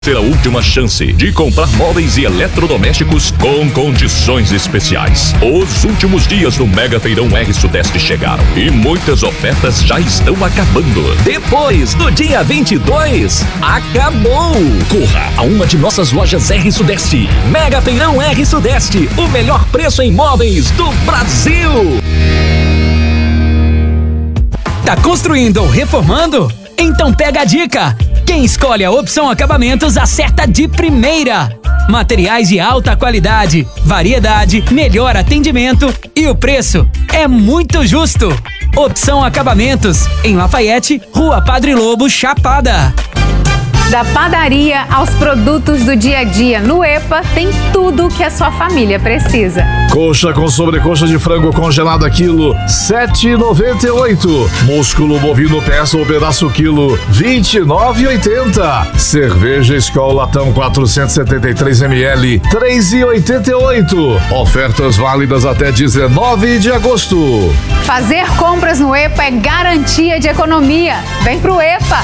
Ser a última chance de comprar móveis e eletrodomésticos com condições especiais. Os últimos dias do Mega Feirão R Sudeste chegaram e muitas ofertas já estão acabando. Depois do dia 22, acabou! Corra a uma de nossas lojas R Sudeste. Mega Feirão R Sudeste, o melhor preço em móveis do Brasil! Tá construindo ou reformando? Então pega a dica! Quem escolhe a Opção Acabamentos acerta de primeira. Materiais de alta qualidade, variedade, melhor atendimento e o preço é muito justo. Opção Acabamentos, em Lafayette, Rua Padre Lobo, Chapada. Da padaria aos produtos do dia a dia, no EPA tem tudo que a sua família precisa. Coxa com sobrecoxa de frango congelada quilo, R$7,98. Músculo bovino peça ou pedaço quilo, R$29,80. Cerveja Skol latão 473 ml, R$3,88. Ofertas válidas até 19 de agosto. Fazer compras no EPA é garantia de economia. Vem pro EPA!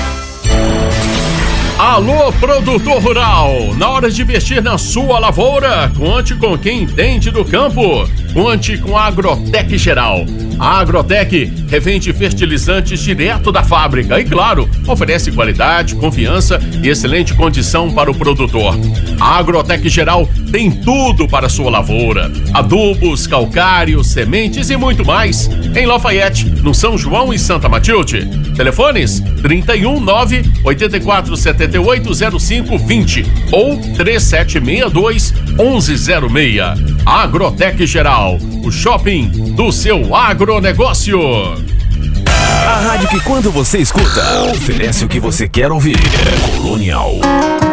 Alô, produtor rural! Na hora de investir na sua lavoura, conte com quem entende do campo. Conte com a Agrotec Geral. A Agrotec revende fertilizantes direto da fábrica e, claro, oferece qualidade, confiança e excelente condição para o produtor. A Agrotec Geral tem tudo para a sua lavoura: adubos, calcário, sementes e muito mais. Em Lafayette, no São João e Santa Matilde. Telefones 319-8478-0520 ou 3762-1106. Agrotec Geral, o shopping do seu agronegócio. A rádio que quando você escuta, oferece o que você quer ouvir. Colonial.